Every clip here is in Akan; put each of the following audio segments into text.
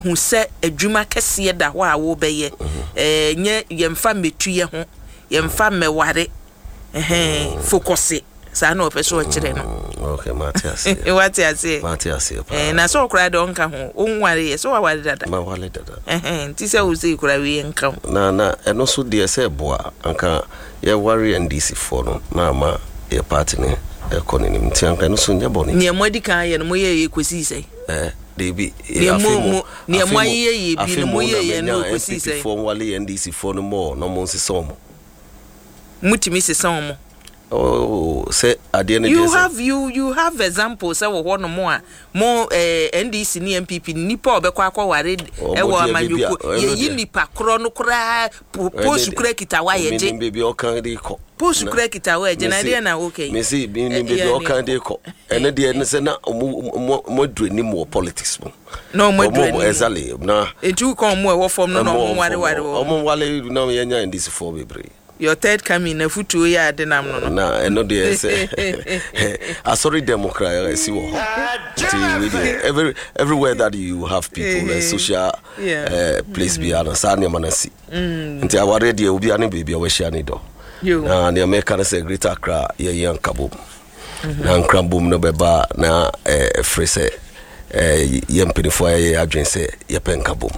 hu se adwuma kese da ho a wo beye nye yemfa metuye ho yemfa meware focus sa na opeso o kire no okay Matias Matias na so kura de onka ho onware ye so waware dada ma wale dada nti se wo se kura wi nka na eno so de se boa anka ye ware NDC for no na ma ye party ne economy nti anka eno so nya boni ne modika ye no moye ekosi sei Debi ne mo ye bi no moye no ekosi sei for wale NDC for no more no mo nseso mo mutimi seso mo. Oh, say at the end of you have examples say wo no more NDC ni MPP nipa obekwa akware ewo amanyuko ye nipa kro no kra post kra kitawa ye je baby o kan de ko post kra kitawa je na de na okay me see baby o kan de ko ene de ne say na mo drani mo politics mo no mo drani exactly na etu kon mo e wo form no no ware o wale na me nya NDC for bebre. Your third coming na futu ya denam no na eno de say sorry democrat see wo everywhere that you have people social place be an sane manasi nti aware de obi ane baby we hia ni do na the American say Greater Accra ye yankabom na nkrambom no beba na free say yempinifo ye adwen say ye penkabom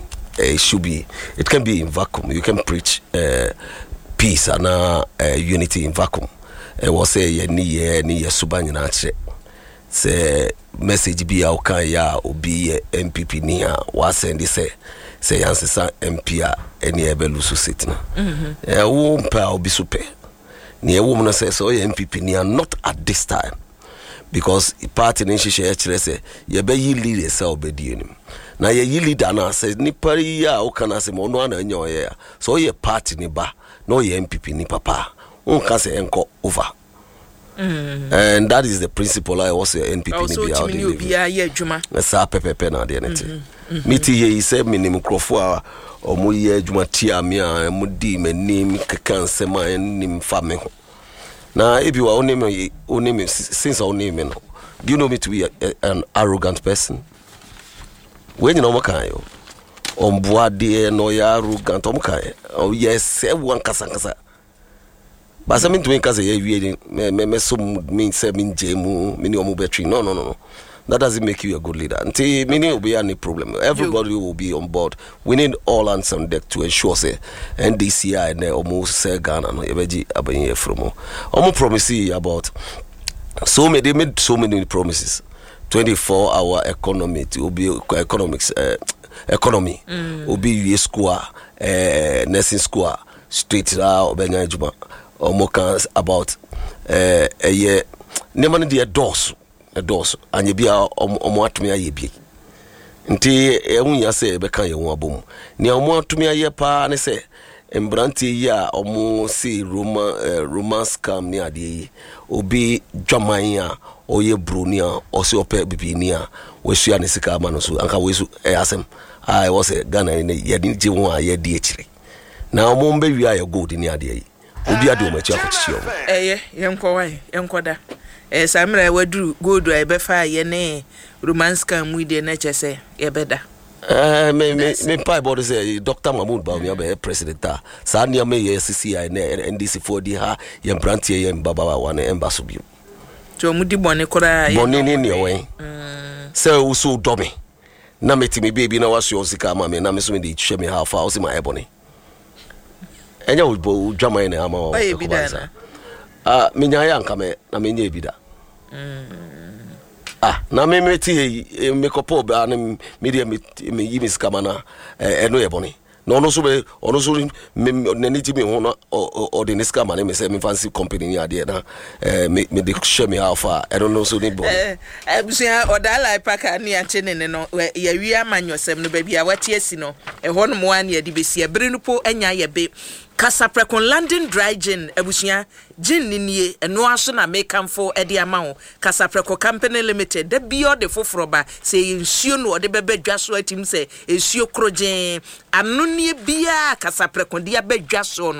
it can be in vacuum. You can preach peace and unity in vacuum. Was say ye ni subanyina che. Say message be au kan ya obi MPP ni a wa send say yansesa MP a eni ebelusu sitna. Wo mpa obi super. Ni ewo mo say so MPP ni are not at this time. Because party ni hihye kire say ye be yi leader say obedi enim. Na ye yi leader na say ni pari ya o kana say mo no ana nya ye so ye party ni ba no ye MPP ni papa unka say enko over and that is the principle I was NPP also ni be out there obi ya adwuma sa pepepe na de nete miti ye say minim krofo a omo ye adwuma tia me a mo di manim kekanse ma nim fa me ho na ebi wa onim since onim no do you know me to be an arrogant person when you know makan ombuade no ya arrogant omkan oh yes one kasa but something to me kasa ye me so mean say mean jemu mini omu betri no that doesn't make you a good leader until many will be any problem everybody will be on board we need all hands on deck to ensure say NDCI and almost say Ghana no ebeji abanye from omu promise about so they made so many promises 24-hour economy to be economics economy obi school nursing school straight obenya juma omoka about ye nemane de doors anye bia omo atumi aye bi nti ehun se be kan ye won abom ne omo atumi aye pa ne se embranti ya omo si romance scam ni ade obi dwaman a oye brunia o se ope bibini a wesu ne sika ma no so anka wesu asem I was a Ghana in ye didn't want a ye di chiri now mombe we are good in the idea obi adu ma chia kochio yenko wai yenkoda samra wadu good I be fa ye ne romance can we de na chese ye beda me pai body say Dr. Mahmoud Ba me be president sa nia me ye CCI ne NDC for di ha ye brantie ye mbaba wa ne embassy bi to mudi bone kora ye bone ni wen say uso do me na metimi baby na waso osika ma me na me so me dey hwe me half house my ebony enya wo dwama na ama wo me nya ya nka me na me nya ebida na me meti me kopo ba na media me yimi skama na eno ebony no no so me ni timi ho na o de skama na me say me fancy company ni ade na me dey hwe me half I don't know so ni bo abusia odala ipaka ni ache ne no ya wi amanyosem no ba bia wati asi no ho no mo an ya de besia bere no po anya ye be Kasaprekon London dry gin abusia gin ninie eno aso na mekamfo ede amawo Kasapreko Company Limited da bio de foforoba se nsuo no de bebe dwaso atim se nsuo krogen anonie bia Kasaprekon dia bedwaso no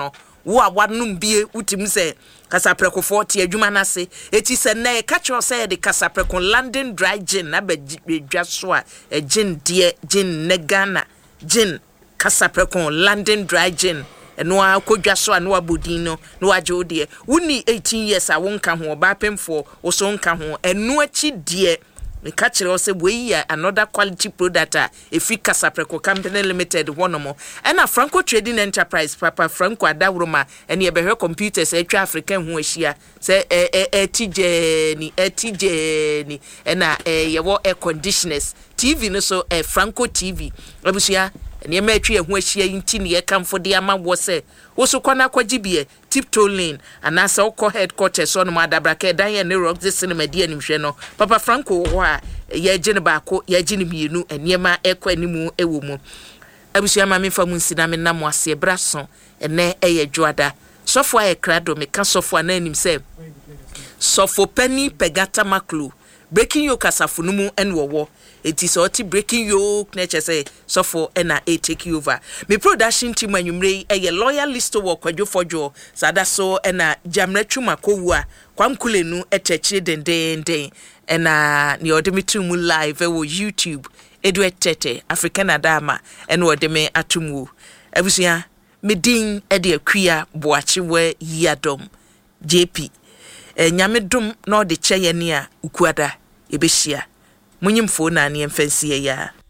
wo a wadnum bie utim se kasapreko te adwuma na se eti se na catch you say the kasapreko London dry gin na bedwa so a gin de gin negana gin kasapreko London dry gin eno akodwa so anu abodin no no agye ode wuni 18 years a wonka ho ba pemfo wo so nka ho eno achi de me catch you say we another quality product if we Kasapreko Company Limited wonomo na Franco Trading Enterprise Papa Franco Adaworoma ene ebehwe computers atwa African ho ahia say TJ ni na yewo air conditioners TV no so Franco TV abusia ene ma atwa ho ahia inti ne yekamfo de ama wo say wo so kwana kwagibie Tiptoe Lane anasa okọ headquarters on Madabraka dan ye ne rock this cinema di animhwe no Papa Franco wo a ye gine baako ye gine mienu eniema ekọ animu ewo mu abusia ma me fa mu nsina me nam ase braso ene eye dwoada sofo aye krado me ka sofo na anim se sofo pani pegata maklu breaking your kasafunumu enwowo it is oti breaking yoke nature say sofo na take over me production team anwumre eye loyal list work kwadwofojo sada so na jamretwu makowu kwamkulenu etechire dendenden na ni odemitum live wo YouTube edwetete African Adama ena odeme atumu abusia medin ede akua boachewe yadom JP nyamedom na ode cheye ne a ukuada ebehia munyimfo na ne mfansie ya